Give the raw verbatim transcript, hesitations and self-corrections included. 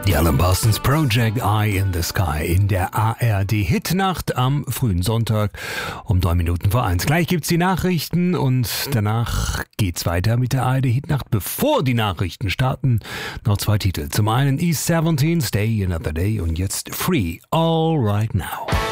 Die Alan Parsons Project, Eye in the Sky in der A R D-Hitnacht am frühen Sonntag um neun Minuten vor eins. Gleich gibt's die Nachrichten und danach geht's weiter mit der A R D-Hitnacht. Bevor die Nachrichten starten, noch zwei Titel. Zum einen E siebzehn, Stay Another Day und jetzt Free, All Right Now.